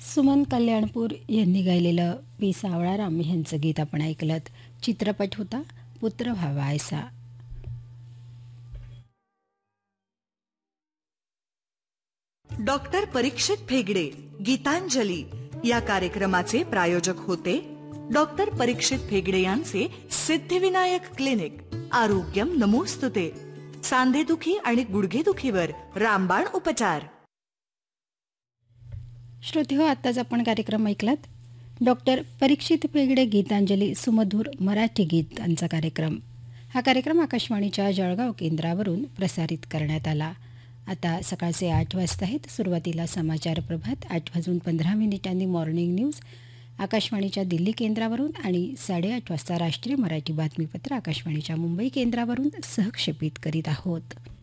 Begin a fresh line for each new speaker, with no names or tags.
सुमन कल्याणपूर यांनी गायलेलं पी सावळाराम यांचं गीत आपण ऐकलं. चित्रपट होता पुत्र व्हावा ऐसा.
डॉक्टर परीक्षित भेगडे गीतांजली या कार्यक्रमाचे प्रायोजक होते डॉक्टर परीक्षित भेगडे यांचे सिद्धिविनायक क्लिनिक. आरोग्यम नमोस्तुते. सांधेदुखी आणि गुडघेदुखीवर रामबाण उपचार.
श्रोते हो, आत्ताच आपण कार्यक्रम ऐकलात. डॉक्टर परीक्षित भेगडे गीतांजली सुमधुर मराठी गीतांचा कार्यक्रम. हा कार्यक्रम आकाशवाणीच्या जळगाव केंद्रावरून प्रसारित करण्यात आला. आता सकाळचे 8 वाजता आहेत. सुरुवातीला समाचार प्रभात 8:15 मॉर्निंग न्यूज आकाशवाणीच्या दिल्ली केंद्रावरून आणि 8:30 वाजता राष्ट्रीय मराठी बातमीपत्र आकाशवाणीच्या मुंबई केंद्रावरून सहक्षेपित करीत आहोत.